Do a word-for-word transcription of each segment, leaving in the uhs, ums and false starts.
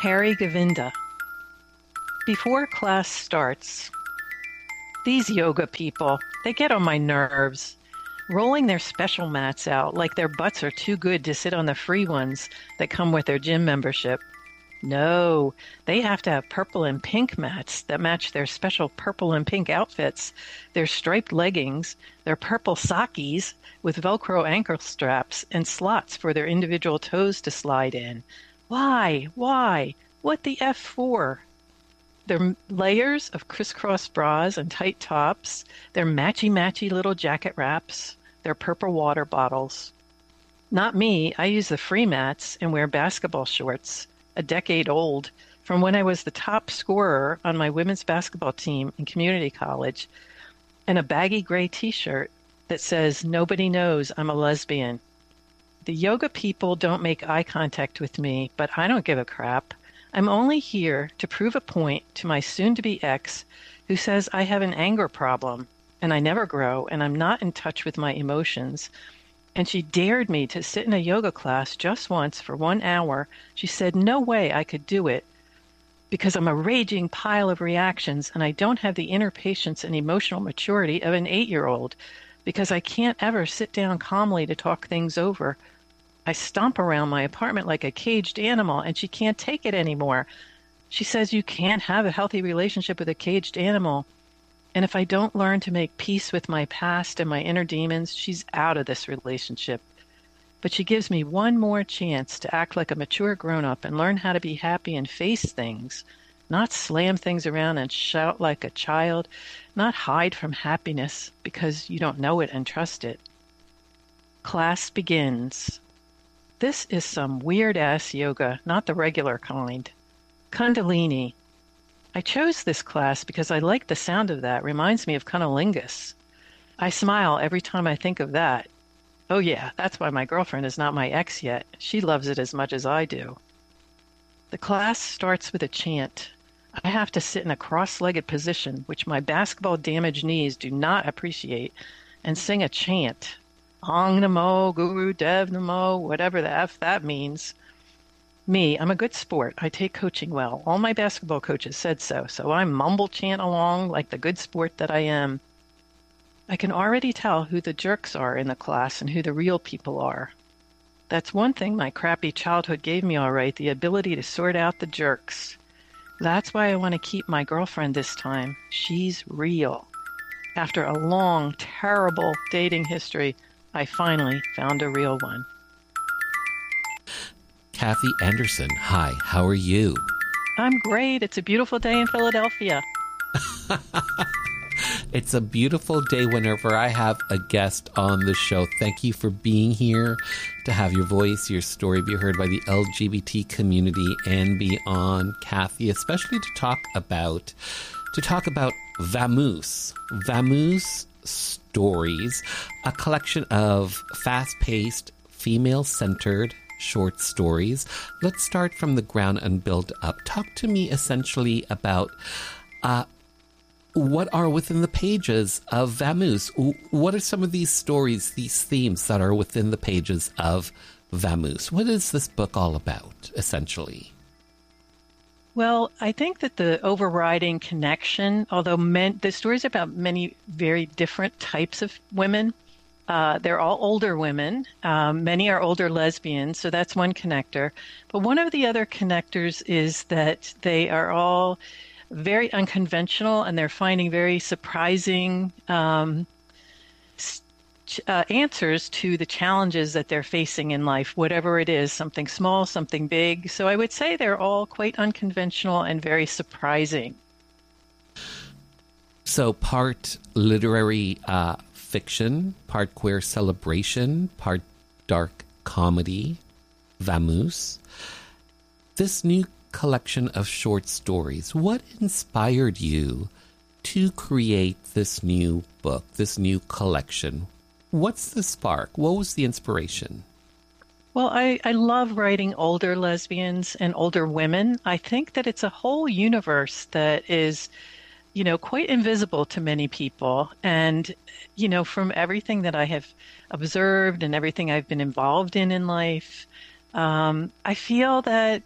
Harry Govinda. Before class starts, these yoga people, they get on my nerves, rolling their special mats out like their butts are too good to sit on the free ones that come with their gym membership. No, they have to have purple and pink mats that match their special purple and pink outfits, their striped leggings, their purple sockies with Velcro ankle straps and slots for their individual toes to slide in. Why? Why? What the F for? Their layers of crisscross bras and tight tops, their matchy-matchy little jacket wraps, their purple water bottles. Not me. I use the free mats and wear basketball shorts, a decade old, from when I was the top scorer on my women's basketball team in community college, and a baggy gray t-shirt that says, "Nobody knows I'm a lesbian." The yoga people don't make eye contact with me, but I don't give a crap. I'm only here to prove a point to my soon-to-be ex who says I have an anger problem and I never grow and I'm not in touch with my emotions. And she dared me to sit in a yoga class just once for one hour. She said no way I could do it because I'm a raging pile of reactions and I don't have the inner patience and emotional maturity of an eight-year-old because I can't ever sit down calmly to talk things over. I stomp around my apartment like a caged animal, and she can't take it anymore. She says you can't have a healthy relationship with a caged animal. And if I don't learn to make peace with my past and my inner demons, she's out of this relationship. But she gives me one more chance to act like a mature grown-up and learn how to be happy and face things, not slam things around and shout like a child, not hide from happiness because you don't know it and trust it. Class begins. This is some weird-ass yoga, not the regular kind. Kundalini. I chose this class because I like the sound of that. Reminds me of cunnilingus. I smile every time I think of that. Oh yeah, that's why my girlfriend is not my ex yet. She loves it as much as I do. The class starts with a chant. I have to sit in a cross-legged position, which my basketball-damaged knees do not appreciate, and sing a chant. Ong Namo, Guru Dev Namo, whatever the F that means. Me, I'm a good sport. I take coaching well. All my basketball coaches said so, so I mumble chant along like the good sport that I am. I can already tell who the jerks are in the class and who the real people are. That's one thing my crappy childhood gave me all right, the ability to sort out the jerks. That's why I want to keep my girlfriend this time. She's real. After a long, terrible dating history, I finally found a real one. Kathy Anderson, hi, how are you? I'm great. It's a beautiful day in Philadelphia. It's a beautiful day whenever I have a guest on the show. Thank you for being here, to have your voice, your story be heard by the L G B T community and beyond. Kathy, especially to talk about, to talk about Vamoose. Vamoose Stories, a collection of fast-paced, female-centered short stories. Let's start from the ground and build up. Talk to me essentially about uh, what are within the pages of Vamoose. What are some of these stories, these themes that are within the pages of Vamoose? What is this book all about, essentially? Well, I think that the overriding connection, although men, the stories about many very different types of women, uh, they're all older women. Um, many are older lesbians, so that's one connector. But one of the other connectors is that they are all very unconventional and they're finding very surprising um, Uh, answers to the challenges that they're facing in life, whatever it is, something small, something big. So I would say they're all quite unconventional and very surprising. So part literary uh, fiction, part queer celebration, part dark comedy, Vamoose. This new collection of short stories, what inspired you to create this new book, this new collection? What's the spark? What was the inspiration? Well, I, I love writing older lesbians and older women. I think that it's a whole universe that is, you know, quite invisible to many people. And, you know, from everything that I have observed and everything I've been involved in in life, um, I feel that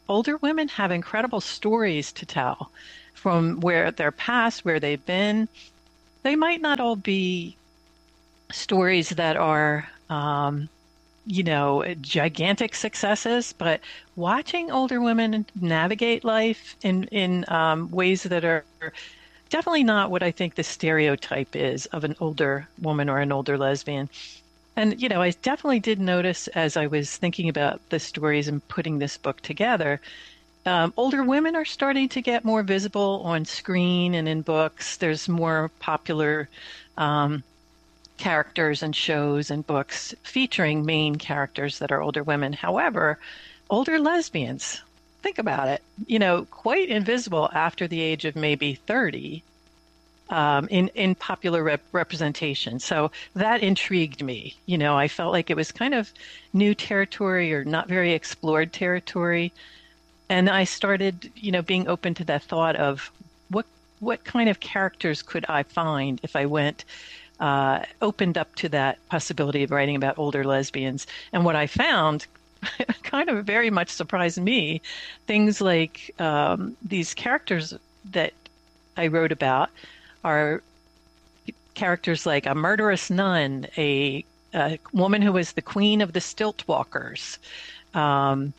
older women have incredible stories to tell from where their past, where they've been. They might not all be stories that are, um, you know, gigantic successes, but watching older women navigate life in in um, ways that are definitely not what I think the stereotype is of an older woman or an older lesbian. And, you know, I definitely did notice as I was thinking about the stories and putting this book together, um, older women are starting to get more visible on screen and in books. There's more popular um, characters and shows and books featuring main characters that are older women. However, older lesbians, think about it, you know, quite invisible after the age of maybe thirty um, in, in popular rep- representation. So that intrigued me. You know, I felt like it was kind of new territory or not very explored territory. And I started, you know, being open to that thought of what what kind of characters could I find if I went uh, opened up to that possibility of writing about older lesbians. And what I found kind of very much surprised me. Things like um, these characters that I wrote about are characters like a murderous nun, a, a woman who was the queen of the stilt walkers, um,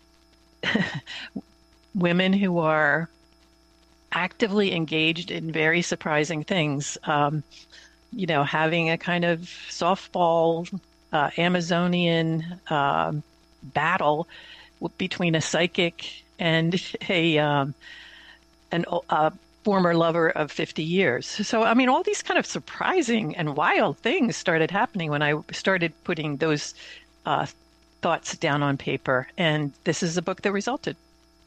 women who are actively engaged in very surprising things. Um, you know, having a kind of softball uh, Amazonian um, battle between a psychic and a um, an a former lover of fifty years. So, I mean, all these kind of surprising and wild things started happening when I started putting those uh, thoughts down on paper. And this is a book that resulted.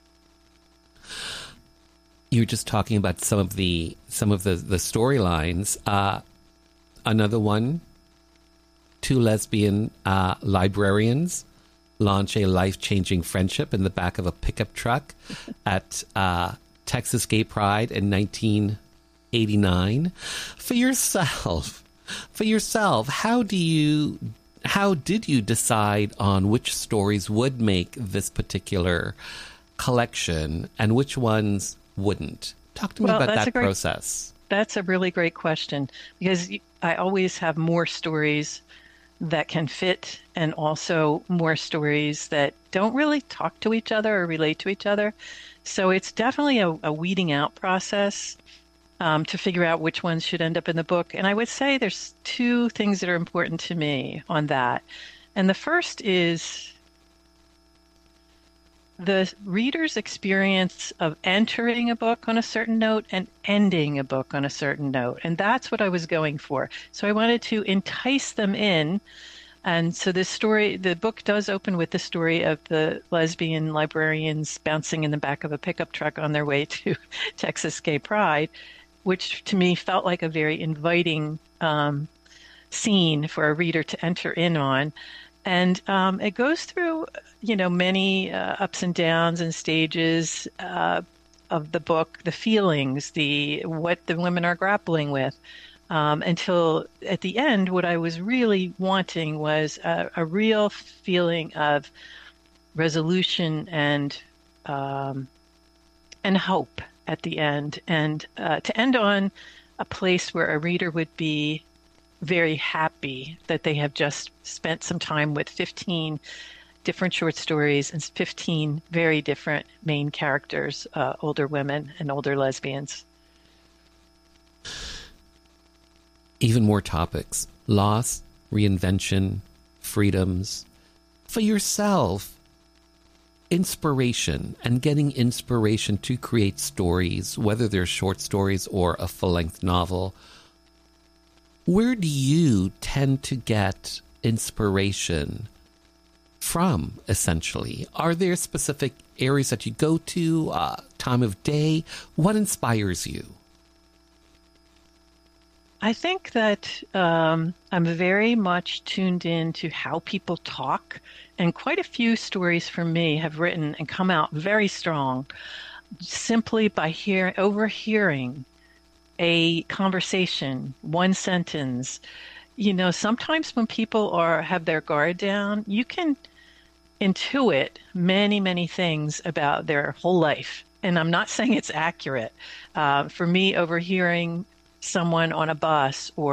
You were just talking about some of the some of the the storylines. Uh, another one: two lesbian uh, librarians launch a life-changing friendship in the back of a pickup truck at uh, Texas Gay Pride in nineteen eighty-nine. For yourself, for yourself, how do you, how did you decide on which stories would make this particular collection and which ones wouldn't? Talk to me well, about that great, process. That's a really great question, because I always have more stories that can fit and also more stories that don't really talk to each other or relate to each other. So it's definitely a, a weeding out process um, to figure out which ones should end up in the book. And I would say there's two things that are important to me on that. And the first is the reader's experience of entering a book on a certain note and ending a book on a certain note. And that's what I was going for. So I wanted to entice them in. And so this story, the book does open with the story of the lesbian librarians bouncing in the back of a pickup truck on their way to Texas Gay Pride, which to me felt like a very inviting um, scene for a reader to enter in on. And um, it goes through, you know, many uh, ups and downs and stages uh, of the book, the feelings, the what the women are grappling with, um, until at the end, what I was really wanting was a, a real feeling of resolution and um, and hope at the end, and uh, to end on a place where a reader would be very happy that they have just spent some time with fifteen different short stories and fifteen very different main characters, uh, older women and older lesbians. Even more topics: loss, reinvention, freedoms. For yourself, inspiration and getting inspiration to create stories, whether they're short stories or a full-length novel. Where do you tend to get inspiration from, essentially? Are there specific areas that you go to, uh, time of day? What inspires you? I think that um, I'm very much tuned in to how people talk, and quite a few stories for me have written and come out very strong simply by hear, overhearing a conversation, one sentence. You know, sometimes when people are have their guard down, you can intuit many, many things about their whole life. And I'm not saying it's accurate. Uh, for me, overhearing someone on a bus or